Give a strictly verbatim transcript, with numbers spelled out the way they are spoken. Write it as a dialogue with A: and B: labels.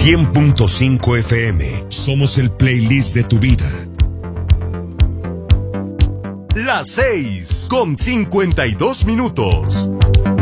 A: cien punto cinco F M. Somos el playlist de tu vida.
B: Las seis con cincuenta y dos minutos.